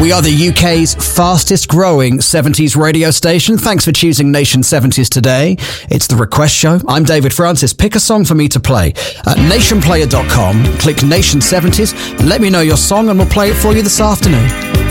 We are the UK's fastest growing 70s radio station. Thanks for choosing Nation 70s today. It's the Request Show. I'm David Francis. Pick a song for me to play. At nationplayer.com, click Nation 70s, and let me know your song and we'll play it for you this afternoon.